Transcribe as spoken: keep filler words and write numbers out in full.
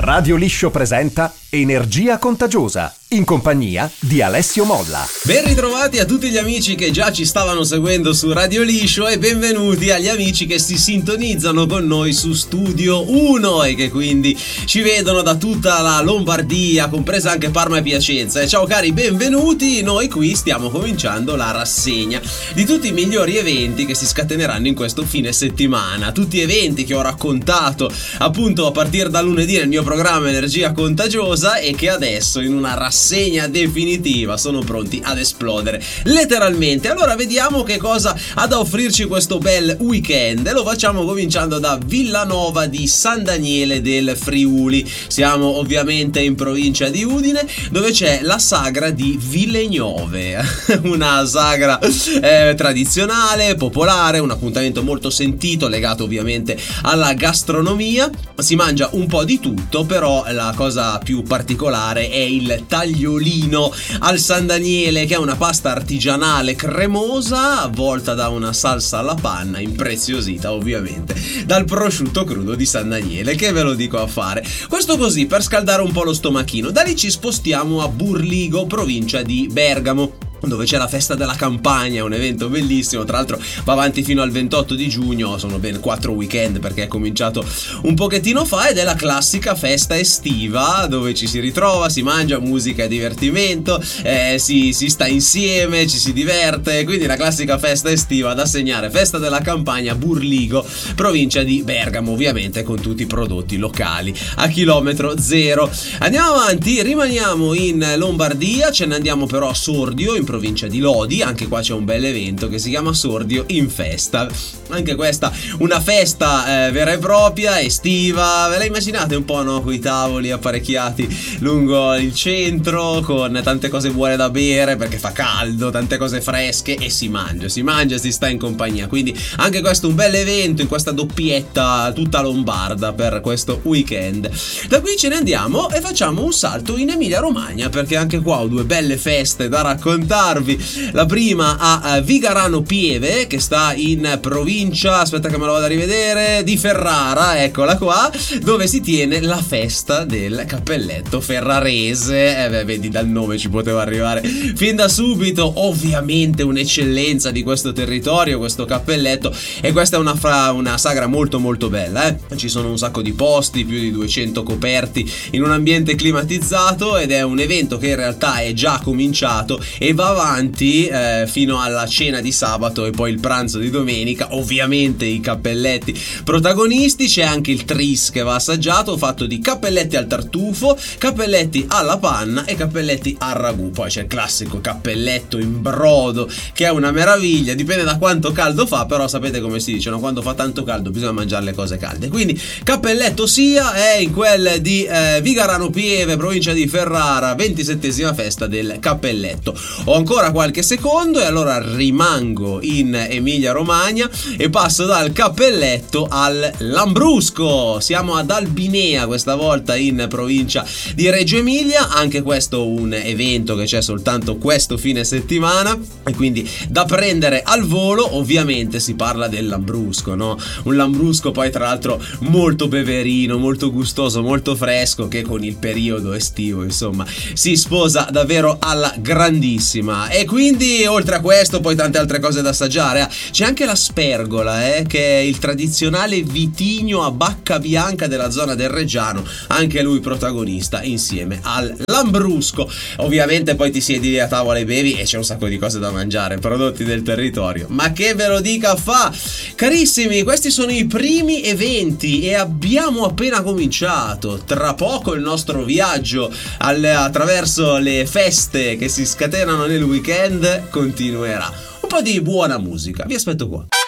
Radio Liscio presenta Energia Contagiosa, in compagnia di Alessio Molla. Ben ritrovati a tutti gli amici che già ci stavano seguendo su Radio Liscio e benvenuti agli amici che si sintonizzano con noi su Studio uno e che quindi ci vedono da tutta la Lombardia, compresa anche Parma e Piacenza. E ciao cari, benvenuti. Noi qui stiamo cominciando la rassegna di tutti i migliori eventi che si scateneranno in questo fine settimana. Tutti eventi che ho raccontato appunto a partire da lunedì nel mio programma Energia Contagiosa e che adesso in una rassegna definitiva sono pronti ad esplodere letteralmente. Allora vediamo che cosa ha da offrirci questo bel weekend e lo facciamo cominciando da Villanova di San Daniele del Friuli. Siamo ovviamente in provincia di Udine, dove c'è la sagra di Vilegnove, una sagra eh, tradizionale, popolare, un appuntamento molto sentito legato ovviamente alla gastronomia. Si mangia un po' di tutto, però la cosa più particolare è il tagliolino al San Daniele, che è una pasta artigianale cremosa avvolta da una salsa alla panna, impreziosita ovviamente dal prosciutto crudo di San Daniele, che ve lo dico a fare. Questo così per scaldare un po' lo stomachino. Da lì ci spostiamo a Burligo, provincia di Bergamo, dove c'è la festa della campagna, un evento bellissimo, tra l'altro va avanti fino al ventotto di giugno, sono ben quattro weekend perché è cominciato un pochettino fa, ed è la classica festa estiva dove ci si ritrova, si mangia, musica e divertimento, eh, si, si sta insieme, ci si diverte, quindi la classica festa estiva da segnare, festa della campagna Burligo, provincia di Bergamo, ovviamente con tutti i prodotti locali a chilometro zero. Andiamo avanti, rimaniamo in Lombardia, ce ne andiamo però a Sordio, in provincia di Lodi. Anche qua c'è un bel evento che si chiama Sordio in Festa. Anche questa una festa eh, vera e propria, estiva. Ve la immaginate un po', no? Con i tavoli apparecchiati lungo il centro, con tante cose buone da bere perché fa caldo, tante cose fresche, e si mangia, si mangia e si sta in compagnia. Quindi anche questo un bel evento in questa doppietta tutta lombarda per questo weekend. Da qui ce ne andiamo e facciamo un salto in Emilia Romagna, perché anche qua ho due belle feste da raccontare. La prima a Vigarano Pieve, che sta in provincia, aspetta che me lo vado a rivedere, di Ferrara, eccola qua, dove si tiene la festa del cappelletto ferrarese. Eh beh, vedi, dal nome ci poteva arrivare fin da subito. Ovviamente un'eccellenza di questo territorio, questo cappelletto, e questa è una, fra, una sagra molto molto bella, eh? Ci sono un sacco di posti, più di duecento coperti in un ambiente climatizzato, ed è un evento che in realtà è già cominciato e va avanti eh, fino alla cena di sabato e poi il pranzo di domenica. Ovviamente i cappelletti protagonisti, c'è anche il tris che va assaggiato, fatto di cappelletti al tartufo, cappelletti alla panna e cappelletti al ragù. Poi c'è il classico cappelletto in brodo, che è una meraviglia, dipende da quanto caldo fa, però sapete come si dice, no? Quando fa tanto caldo bisogna mangiare le cose calde. Quindi cappelletto sia è in quel di eh, Vigarano Pieve, provincia di Ferrara, ventisettesima festa del cappelletto. Ho ancora qualche secondo e allora rimango in Emilia Romagna e passo dal cappelletto al Lambrusco. Siamo ad Albinea questa volta, in provincia di Reggio Emilia. Anche questo un evento che c'è soltanto questo fine settimana e quindi da prendere al volo. Ovviamente si parla del Lambrusco, no? Un Lambrusco poi tra l'altro molto beverino, molto gustoso, molto fresco, che con il periodo estivo insomma si sposa davvero alla grandissima. E quindi oltre a questo poi tante altre cose da assaggiare. C'è anche la spergola, eh, che è il tradizionale vitigno a bacca bianca della zona del Reggiano, anche lui protagonista insieme al Lambrusco. Ovviamente poi ti siedi lì a tavola e bevi e c'è un sacco di cose da mangiare, prodotti del territorio, ma che ve lo dica fa. Carissimi, questi sono i primi eventi e abbiamo appena cominciato. Tra poco il nostro viaggio al, attraverso le feste che si scatenano nel weekend continuerà. Un po' di buona musica, vi aspetto qua.